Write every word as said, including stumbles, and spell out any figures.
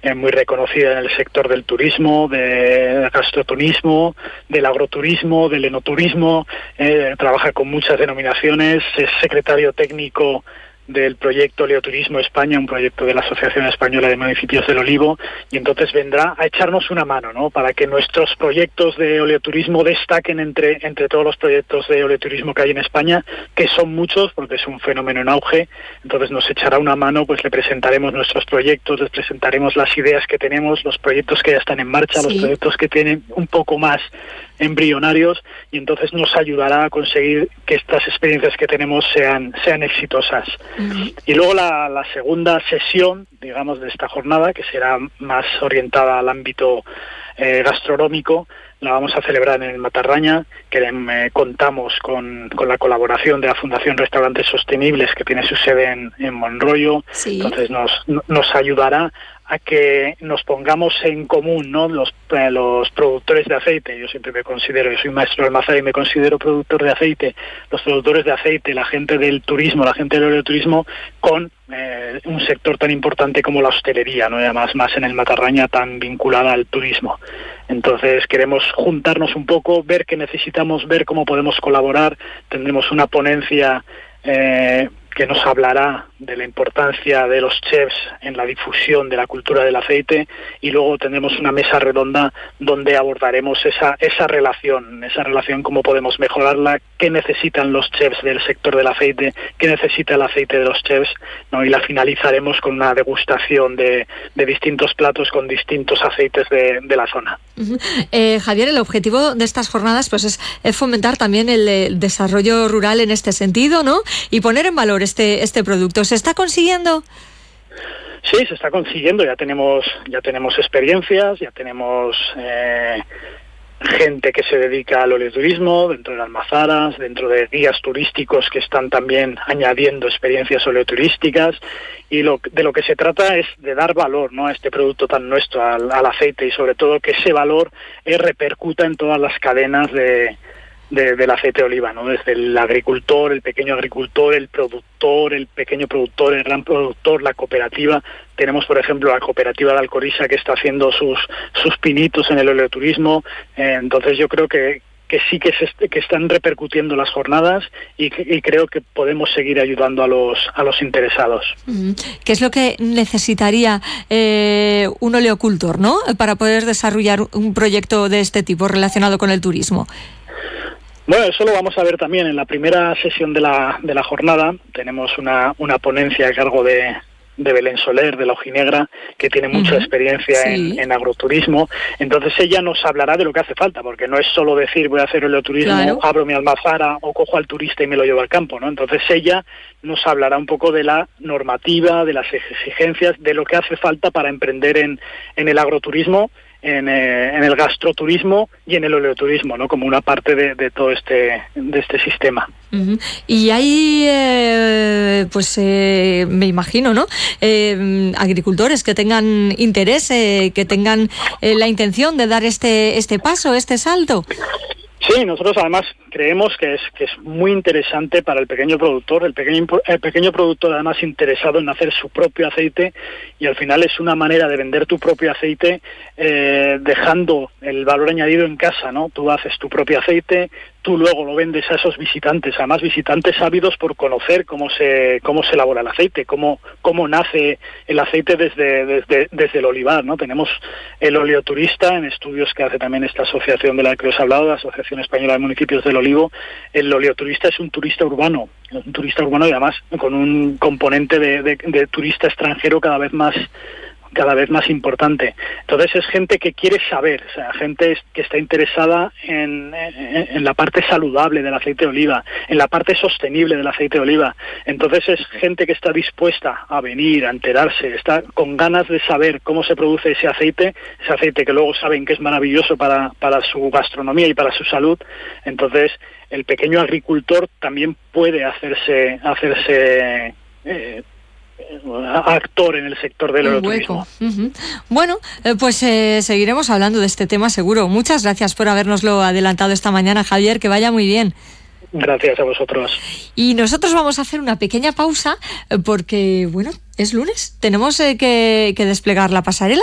eh, muy reconocida en el sector del turismo, del gastroturismo, del agroturismo, del enoturismo, eh, trabaja con muchas denominaciones, es secretario técnico del proyecto Oleoturismo España, un proyecto de la Asociación Española de Municipios del Olivo, y entonces vendrá a echarnos una mano, ¿no?, para que nuestros proyectos de oleoturismo destaquen entre, entre todos los proyectos de oleoturismo que hay en España, que son muchos, porque es un fenómeno en auge. Entonces nos echará una mano, pues le presentaremos nuestros proyectos, les presentaremos las ideas que tenemos, los proyectos que ya están en marcha, sí. los proyectos que tienen un poco más embrionarios, y entonces nos ayudará a conseguir que estas experiencias que tenemos sean, sean exitosas. Uh-huh. Y luego la, la segunda sesión, digamos, de esta jornada, que será más orientada al ámbito eh, gastronómico, la vamos a celebrar en el Matarraña, que eh, contamos con, con la colaboración de la Fundación Restaurantes Sostenibles, que tiene su sede en, en Monroyo. Sí. Entonces nos, nos ayudará a que nos pongamos en común, ¿no?, los, eh, los productores de aceite. Yo siempre me considero, yo soy maestro de almazara y me considero productor de aceite, los productores de aceite, la gente del turismo, la gente del oleoturismo, con eh, un sector tan importante como la hostelería, ¿no?, y además más en el Matarraña, tan vinculada al turismo. Entonces queremos juntarnos un poco, ver qué necesitamos, ver cómo podemos colaborar. Tendremos una ponencia eh, que nos hablará de la importancia de los chefs en la difusión de la cultura del aceite, y luego tendremos una mesa redonda donde abordaremos esa esa relación, esa relación, cómo podemos mejorarla, qué necesitan los chefs del sector del aceite, qué necesita el aceite de los chefs, ¿no? Y la finalizaremos con una degustación de, de distintos platos con distintos aceites de, de la zona. Uh-huh. Eh, Javier, el objetivo de estas jornadas pues es, es fomentar también el, el desarrollo rural en este sentido, ¿no?, y poner en valor este este producto. ¿Se está consiguiendo? Sí, se está consiguiendo. Ya tenemos ya tenemos experiencias, ya tenemos eh, gente que se dedica al oleoturismo dentro de almazaras, dentro de guías turísticos que están también añadiendo experiencias oleoturísticas, y lo, de lo que se trata es de dar valor, ¿no?, a este producto tan nuestro, al, al aceite, y sobre todo que ese valor eh, repercuta en todas las cadenas de De, del aceite de oliva, ¿no?, desde el agricultor, el pequeño agricultor, el productor, el pequeño productor, el gran productor, la cooperativa. Tenemos, por ejemplo, la cooperativa de Alcoriza, que está haciendo sus sus pinitos en el oleoturismo. Eh, entonces yo creo que que sí que se que están repercutiendo las jornadas, y, y creo que podemos seguir ayudando a los a los interesados. ¿Qué es lo que necesitaría eh, un oleocultor, ¿no?, para poder desarrollar un proyecto de este tipo relacionado con el turismo? Bueno, eso lo vamos a ver también en la primera sesión de la de la jornada. Tenemos una una ponencia a cargo de de Belén Soler, de la Ojinegra, que tiene mucha uh-huh. experiencia sí. en, en agroturismo. Entonces ella nos hablará de lo que hace falta, porque no es solo decir voy a hacer oleoturismo, claro. abro mi almazara o cojo al turista y me lo llevo al campo, ¿no? Entonces ella nos hablará un poco de la normativa, de las exigencias, de lo que hace falta para emprender en, en el agroturismo, en, eh, en el gastroturismo y en el oleoturismo, ¿no?, como una parte de, de todo este de este sistema. Uh-huh. Y hay, eh, pues eh, me imagino, ¿no?, eh, agricultores que tengan interés, eh, que tengan eh, la intención de dar este este paso, este salto. Sí, nosotros además creemos que es que es muy interesante para el pequeño productor, el pequeño el pequeño productor además interesado en hacer su propio aceite, y al final es una manera de vender tu propio aceite eh, dejando el valor añadido en casa, ¿no? Tú haces tu propio aceite, tú luego lo vendes a esos visitantes, además visitantes ávidos por conocer cómo se cómo se elabora el aceite, cómo cómo nace el aceite desde desde desde el olivar, ¿no? Tenemos el oleoturista en estudios que hace también esta asociación de la que os he hablado, la Asociación Española de Municipios del Olivo. El oleoturista es un turista urbano, un turista urbano y además con un componente de, de, de turista extranjero cada vez más cada vez más importante. Entonces es gente que quiere saber, o sea, gente que está interesada en, en, en la parte saludable del aceite de oliva, en la parte sostenible del aceite de oliva. Entonces es gente que está dispuesta a venir, a enterarse, está con ganas de saber cómo se produce ese aceite, ese aceite que luego saben que es maravilloso para, para su gastronomía y para su salud. Entonces el pequeño agricultor también puede hacerse, hacerse eh, actor en el sector del oleoturismo. Uh-huh. Bueno, eh, pues eh, seguiremos hablando de este tema seguro. Muchas gracias por habernoslo adelantado esta mañana, Javier, que vaya muy bien. Gracias a vosotros. Y nosotros vamos a hacer una pequeña pausa porque, bueno, es lunes, tenemos eh, que, que desplegar la pasarela.